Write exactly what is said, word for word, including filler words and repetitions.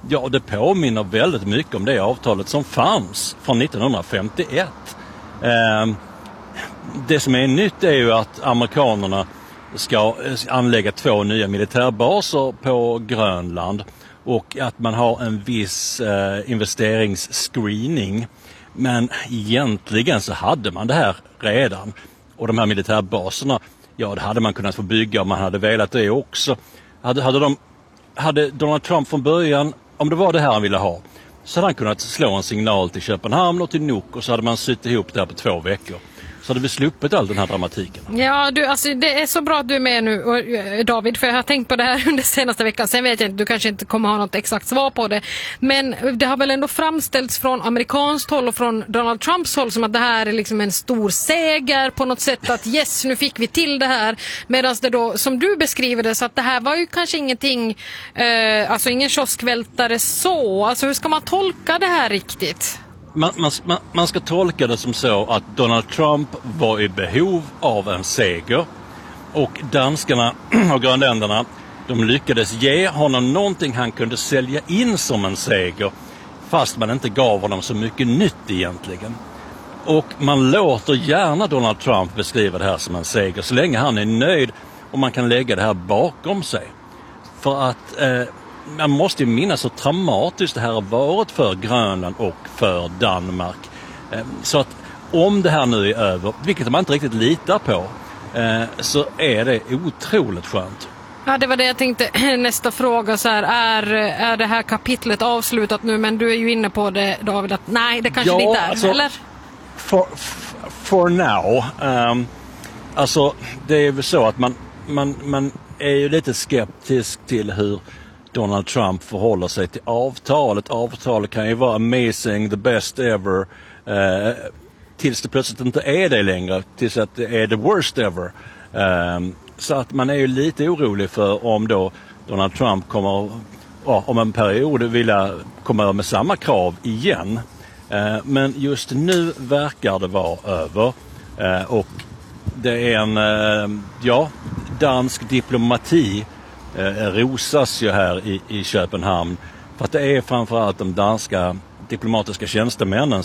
Ja, det påminner väldigt mycket om det avtalet som fanns från nittonhundrafemtioett. Eh, det som är nytt är ju att amerikanerna ska anlägga två nya militärbaser på Grönland och att man har en viss eh, investeringsscreening. Men egentligen så hade man det här redan. Och de här militärbaserna, ja, det hade man kunnat få bygga om man hade velat det också. Hade, hade, de, hade Donald Trump från början, om det var det här han ville ha, så hade han kunnat slå en signal till Köpenhamn och till Nuuk och så hade man sytt ihop det här på två veckor. Så hade vi sluppit all den här dramatiken. Ja, du, alltså, det är så bra att du är med nu, David, för jag har tänkt på det här under senaste veckan. Sen vet jag inte, du kanske inte kommer ha något exakt svar på det. Men det har väl ändå framställts från amerikanskt håll och från Donald Trumps håll som att det här är liksom en stor seger på något sätt. Att yes, nu fick vi till det här. Medan det då, som du beskriver det, så att det här var ju kanske ingenting, eh, alltså ingen kioskvältare så. Alltså hur ska man tolka det här riktigt? Man, man, man ska tolka det som så att Donald Trump var i behov av en seger och danskarna och grönländerna, de lyckades ge honom någonting han kunde sälja in som en seger fast man inte gav honom så mycket nytt egentligen. Och man låter gärna Donald Trump beskriva det här som en seger så länge han är nöjd och man kan lägga det här bakom sig. För att eh, man måste ju minnas så traumatiskt det här har varit för Grönland och för Danmark. Så att om det här nu är över, vilket man inte riktigt litar på, så är det otroligt skönt. Ja, det var det jag tänkte. Nästa fråga så här, är, är det här kapitlet avslutat nu? Men du är ju inne på det, David, att nej, det kanske ja, inte är, alltså, eller? For, for now. Um, alltså, det är väl så att man, man, man är ju lite skeptisk till hur Donald Trump förhåller sig till avtalet. Avtalet kan ju vara amazing, the best ever, eh, tills det plötsligt inte är det längre, tills att det är the worst ever. Eh, så att man är ju lite orolig för om då Donald Trump kommer, ja, om en period vilja komma med samma krav igen. Eh, men just nu verkar det vara över. Eh, och det är en, eh, ja, dansk diplomati Eh, rosas ju här i, i Köpenhamn för att det är framförallt de danska diplomatiska tjänstemännen